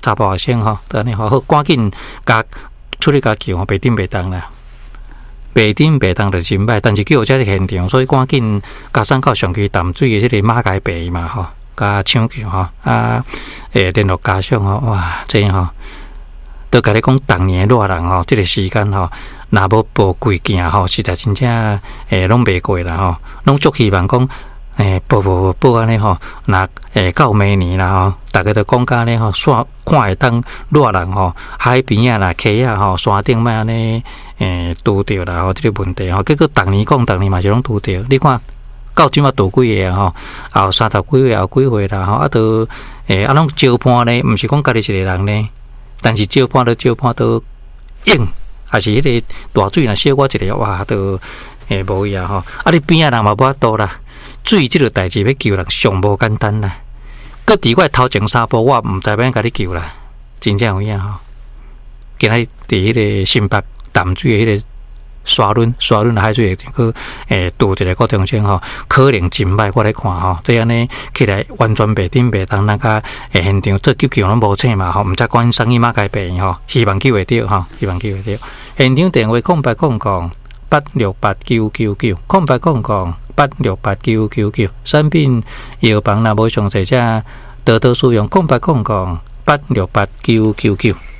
查甫学生吼，安尼好赶紧甲出去甲救吼，袂顶袂当啦。袂顶袂当就真歹，但是救这个现场，所以赶紧甲上到上去淡水的这个马街白嘛吼，甲抢救吼联络家属吼，哇，这吼都甲你讲，当年热人吼，这个时间吼，若无报贵件吼，实在真正拢袂过啦吼，拢足希望讲报安尼吼，若到明年啦吼，大家都讲甲呢吼，煞看会当热人吼，海边啊啦、溪啊吼、山顶嘛安尼拄着啦吼，这个问题吼，结果当年讲，当年嘛就拢拄着，你看。到即马多几个吼，后30几岁，后几岁啦吼，都拢招判呢，毋是讲家己一个人呢，但是招判都硬，还是迄个大水若小我一个，哇，都无伊啊吼，你边仔人嘛无法度啦，水即个代志要救人上无简单啦，搁伫我头前3步，我毋知要甲你救啦，真正有影吼，今仔日伫迄个新北淡水的迄个。沙轮海水个拄一个高中生吼，可能真歹，我来看吼，这安尼起来完全袂顶袂当，那个现场做急救拢无请嘛吼，毋知关生意马街病吼，希望救会到吼，希望救会到。现场电话0800-8689990，0800-8689999，产品药房若无详细者，多多使用0800-8689999。